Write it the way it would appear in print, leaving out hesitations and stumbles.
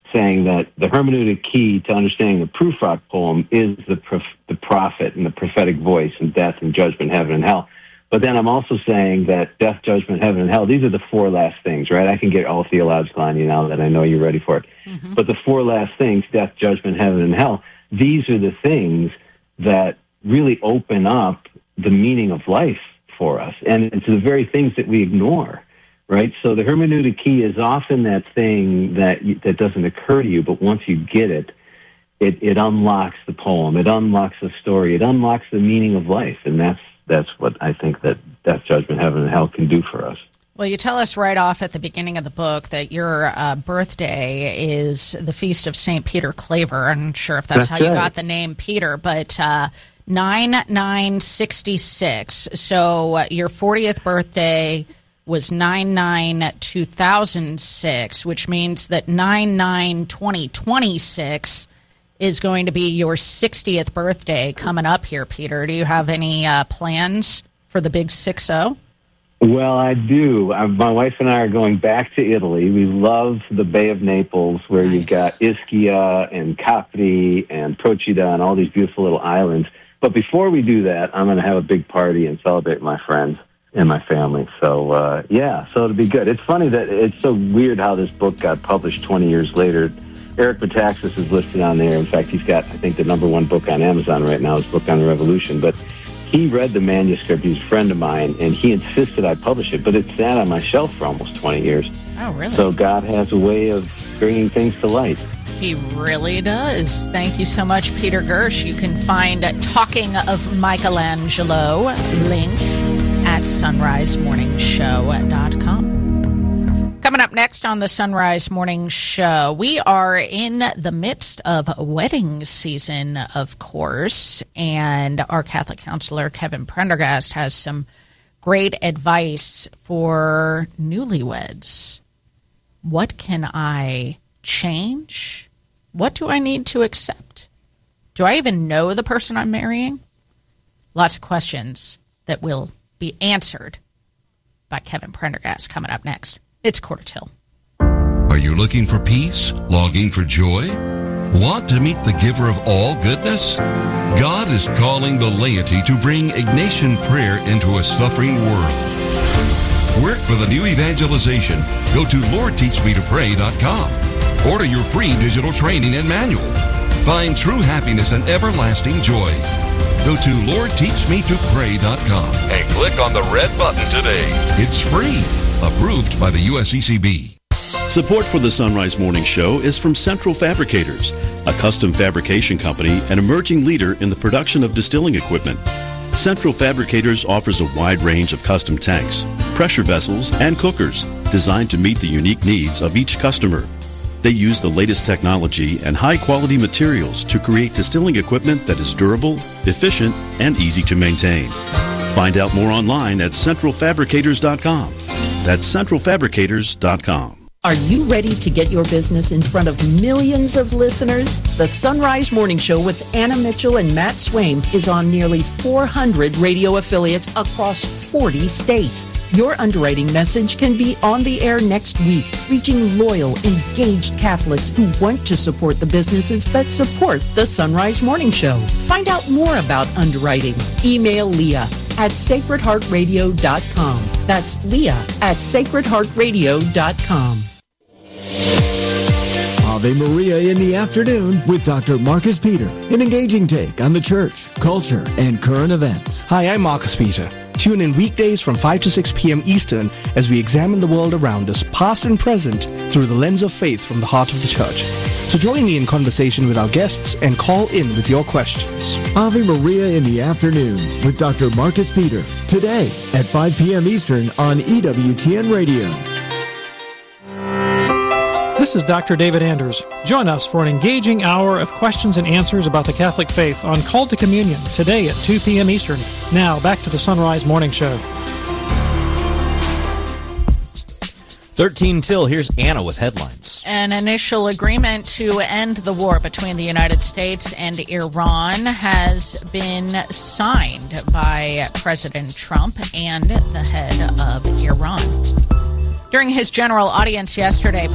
saying that the hermeneutic key to understanding the Prufrock poem is the prophet and the prophetic voice and death and judgment, heaven and hell. But then I'm also saying that death, judgment, heaven, and hell, these are the four last things, right? I can get all theological on you now that I know you're ready for it. Mm-hmm. But the four last things, death, judgment, heaven, and hell, these are the things that really open up the meaning of life for us. And it's the very things that we ignore, right? So the hermeneutic key is often that thing that doesn't occur to you, but once you get it, it unlocks the poem, it unlocks the story, it unlocks the meaning of life, and that's what I think that death, judgment, heaven, and hell can do for us. Well, you tell us right off at the beginning of the book that your birthday is the feast of St. Peter Claver. I'm not sure if that's how you got the name Peter, but 9966. So your 40th birthday was 9/9/2006, which means that 9/9/2026 is going to be your 60th birthday coming up here, Peter. Do you have any plans for the big 60? Well, I do. My wife and I are going back to Italy. We love the Bay of Naples, where You've got Ischia and Capri and Procida and all these beautiful little islands. But before we do that, I'm going to have a big party and celebrate my friends and my family. So, so it'll be good. It's funny that it's so weird how this book got published 20 years later. Eric Metaxas is listed on there. In fact, he's got, I think, the #1 book on Amazon right now, his book on the Revolution. But he read the manuscript. He's a friend of mine, and he insisted I publish it. But it sat on my shelf for almost 20 years. Oh, really? So God has a way of bringing things to light. He really does. Thank you so much, Peter Gersh. You can find Talking of Michelangelo linked at sunrisemorningshow.com. Coming up next on the Sunrise Morning Show, we are in the midst of wedding season, of course, and our Catholic counselor, Kevin Prendergast, has some great advice for newlyweds. What can I change? What do I need to accept? Do I even know the person I'm marrying? Lots of questions that will be answered by Kevin Prendergast coming up next. It's Quarter Till. Are you looking for peace? Longing for joy? Want to meet the giver of all goodness? God is calling the laity to bring Ignatian prayer into a suffering world. Work for the new evangelization. Go to LordTeachMeToPray.com. Order your free digital training and manual. Find true happiness and everlasting joy. Go to LordTeachMeToPray.com and click on the red button today. It's free. Approved by the USCCB. Support for the Sunrise Morning Show is from Central Fabricators, a custom fabrication company and emerging leader in the production of distilling equipment. Central Fabricators offers a wide range of custom tanks, pressure vessels, and cookers designed to meet the unique needs of each customer. They use the latest technology and high-quality materials to create distilling equipment that is durable, efficient, and easy to maintain. Find out more online at centralfabricators.com. That's centralfabricators.com. Are you ready to get your business in front of millions of listeners? The Sunrise Morning Show with Anna Mitchell and Matt Swaim is on nearly 400 radio affiliates across 40 states. Your underwriting message can be on the air next week, reaching loyal, engaged Catholics who want to support the businesses that support the Sunrise Morning Show. Find out more about underwriting. Email Leah at sacredheartradio.com. That's Leah at sacredheartradio.com. Ave Maria in the afternoon with Dr. Marcus Peter, an engaging take on the church, culture, and current events. Hi, I'm Marcus Peter. Tune in weekdays from 5 to 6 p.m. Eastern as we examine the world around us, past and present, through the lens of faith from the heart of the church. So join me in conversation with our guests and call in with your questions. Ave Maria in the afternoon with Dr. Marcus Peter, today at 5 p.m. Eastern on EWTN Radio. This is Dr. David Anders. Join us for an engaging hour of questions and answers about the Catholic faith on Call to Communion today at 2 p.m. Eastern. Now, back to the Sunrise Morning Show. 13 till, here's Anna with headlines. An initial agreement to end the war between the United States and Iran has been signed by President Trump and the head of Iran. During his general audience yesterday,